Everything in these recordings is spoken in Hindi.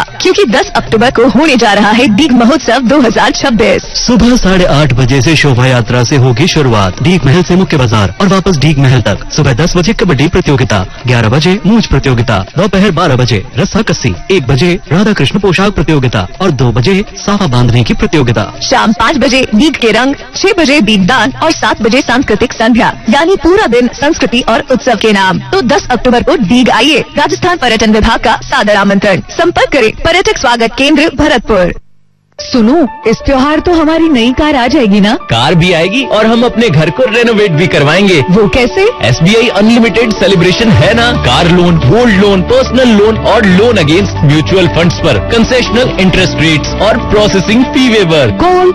क्योंकि 10 अक्टूबर को होने जा रहा है डीग महोत्सव 2026। सुबह 8:30 बजे से शोभा यात्रा से होगी शुरुआत। डीग महल से मुख्य बाजार और वापस डीग महल तक। सुबह 10 बजे कबड्डी प्रतियोगिता, 11 बजे मूंछ प्रतियोगिता, दोपहर 12 बजे रस्सा कस्सी, 1 बजे राधा कृष्ण पोशाक प्रतियोगिता और 2 बजे साफा बांधने की प्रतियोगिता। शाम 5 बजे डीग के रंग, 6 बजे दीपदान और 7 बजे सांस्कृतिक संध्या, यानी पूरा दिन संस्कृति और उत्सव के नाम। तो 10 अक्टूबर को डीग आइए। राजस्थान पर्यटन विभाग का सादर आमंत्रण। संपर्क करें पर्यटक स्वागत केंद्र भरतपुर। सुनो, इस त्योहार तो हमारी नई कार आ जाएगी ना? कार भी आएगी और हम अपने घर को रेनोवेट भी करवाएंगे। वो कैसे? SBI अनलिमिटेड सेलिब्रेशन है ना। Car loan, gold loan, personal loan और लोन अगेंस्ट म्यूचुअल फंड्स पर कंसेशनल इंटरेस्ट रेट्स और processing fee waiver. Call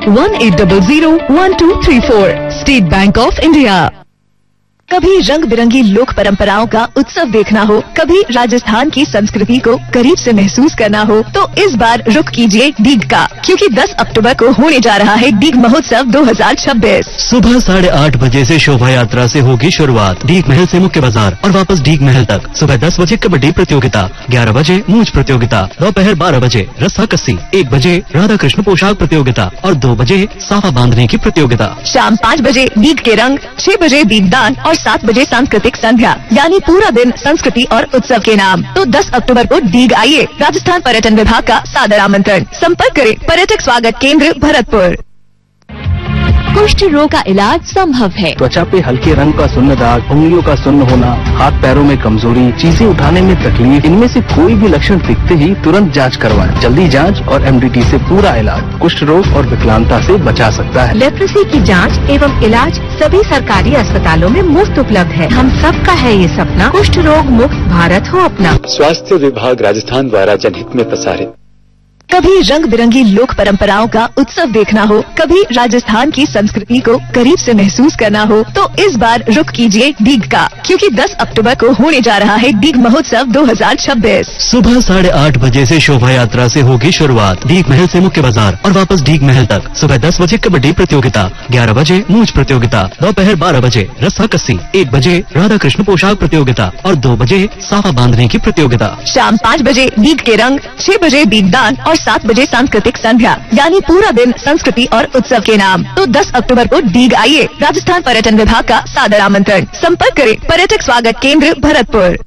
1800-1234। State bank of India. कभी रंग बिरंगी लोक परंपराओं का उत्सव देखना हो, कभी राजस्थान की संस्कृति को करीब से महसूस करना हो, तो इस बार रुख कीजिए डीग का, क्योंकि 10 अक्टूबर को होने जा रहा है डीग महोत्सव 2026। सुबह 8:30 बजे से शोभा यात्रा से होगी शुरुआत। डीग महल से मुख्य बाजार और वापस डीग महल तक। सुबह 10 बजे कबड्डी प्रतियोगिता, 11 बजे मूंछ प्रतियोगिता, दोपहर 12 बजे रस्सा कस्सी, 1 बजे राधा कृष्ण पोशाक प्रतियोगिता और 2 बजे साफा बांधने की प्रतियोगिता। शाम 5 बजे डीग के रंग, 6 बजे दीपदान और 7 बजे सांस्कृतिक संध्या, यानी पूरा दिन संस्कृति और उत्सव के नाम। तो 10 अक्टूबर को डीग आइए। राजस्थान पर्यटन विभाग का सादर आमंत्रण। संपर्क करें पर्यटक स्वागत केंद्र भरतपुर। कुष्ठ रोग का इलाज संभव है। त्वचा पे हल्के रंग का सुन्न दाग, उंगलियों का सुन्न होना, हाथ पैरों में कमजोरी, चीजें उठाने में तकलीफ, इनमें से कोई भी लक्षण दिखते ही तुरंत जांच करवाएं। जल्दी जांच और MDT से पूरा इलाज कुष्ठ रोग और विकलांगता से बचा सकता है। लेप्रेसी की जांच एवं इलाज सभी सरकारी अस्पतालों में मुफ्त उपलब्ध है। हम सबका है ये सपना, कुष्ठ रोग मुक्त भारत हो अपना। स्वास्थ्य विभाग राजस्थान द्वारा जनहित में प्रसारित। कभी रंग बिरंगी लोक परंपराओं का उत्सव देखना हो, कभी राजस्थान की संस्कृति को करीब से महसूस करना हो, तो इस बार रुख कीजिए डीग का, क्योंकि 10 अक्टूबर को होने जा रहा है डीग महोत्सव 2026। सुबह 8:30 बजे से शोभा यात्रा से होगी शुरुआत। डीग महल से मुख्य बाजार और वापस डीग महल तक। सुबह 10 बजे कबड्डी प्रतियोगिता, 11 बजे मूंछ प्रतियोगिता, दोपहर 12 बजे रस्सा कस्सी, 1 बजे राधा कृष्ण पोशाक प्रतियोगिता और 2 बजे साफा बांधने की प्रतियोगिता। शाम 5 बजे डीग के रंग, 6 बजे दीपदान और 7 बजे सांस्कृतिक संध्या, यानी पूरा दिन संस्कृति और उत्सव के नाम। तो 10 अक्टूबर को डीग आइए। राजस्थान पर्यटन विभाग का सादर आमंत्रण। संपर्क करें पर्यटक स्वागत केंद्र भरतपुर।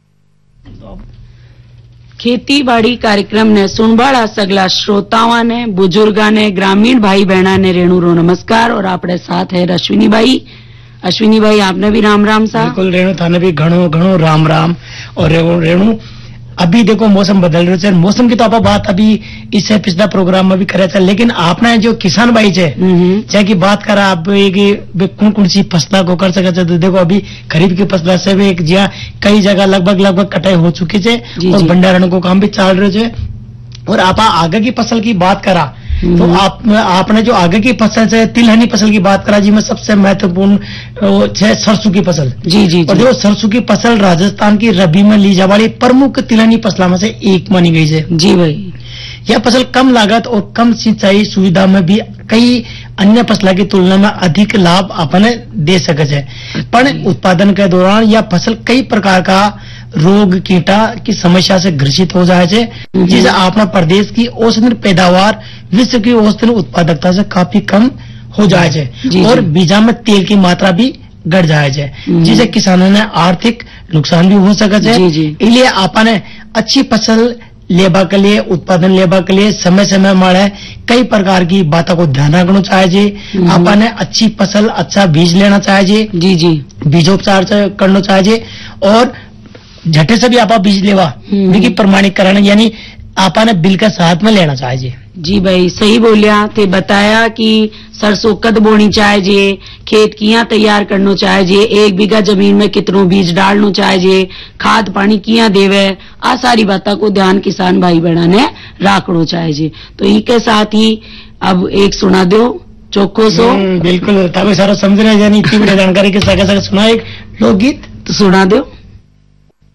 ખેતીવાડી કાર્યક્રમને સુણવાળા સગલા શ્રોતાઓं ने, बुजुर्गों ने, ग्रामीण भाई बहना ने रेणुरो नमस्कार। और आपणे साथ है अश्विनी भाई आपने भी राम राम सा। बिल्कुल रेणु, थाने भी घणो घणो राम राम। और रेणु अभी देखो मौसम बदल रहे हैं, मौसम की तो आप बात अभी इससे पिछला प्रोग्राम में भी करे था, लेकिन आपने जो किसान भाई चाहे की बात करा आप कौन सी फसला को कर सकते, तो देखो अभी खरीफ की फसला से भी जहाँ कई जगह लगभग कटाई हो चुकी है और भंडारण को काम भी चल रहे है। और आप आगे की फसल की बात करा तो आपने जो आगे की फसल से तिलहनी फसल की बात करा, जिसमें सबसे महत्वपूर्ण है सरसों की फसल। जी। और जो सरसों की फसल राजस्थान की रबी में ली जाने वाली प्रमुख तिलहनी फसलों में से एक मानी गई है। जी भाई, यह फसल कम लागत और कम सिंचाई सुविधा में भी कई अन्य फसलों की तुलना में अधिक लाभ अपने दे सके है। पर उत्पादन के दौरान यह फसल कई प्रकार का रोग कीटा की समस्या से ग्रसित हो जाए, जिससे अपना प्रदेश की औसतन पैदावार विश्व की औसतन उत्पादकता से काफी कम हो जाए और बीजा में तेल की मात्रा भी घट जाए, जिससे किसानों ने आर्थिक नुकसान भी हो सके है। इसलिए आपने अच्छी फसल लेबा के लिए, उत्पादन लेबा के लिए समय समय मारे कई प्रकार की बातों को ध्यान रखना चाहिए। आपने अच्छी फसल, अच्छा बीज लेना चाहिए। जी बीजोपचार करना चाहिए और झटे से भी आप बीज लेवा बिकी प्रमाणीकरण यानी आपने बिल का साथ में लेना चाहिए। जी भाई सही बोलिया थे, बताया कि सरसों कद बोनी चाहिए, खेत किया तैयार करना चाहिए, 1 बीघा जमीन में कितनों बीज डालना चाहिए, खाद पानी किया देवे, आ सारी बातों को ध्यान किसान भाई बहना ने रखना चाहिए। तो इसके साथ ही अब एक सुना दो चोखो सो। बिल्कुल, सारा समझ रहे यानी जानकारी के साथ सुना एक लोकगीत तो सुना दो।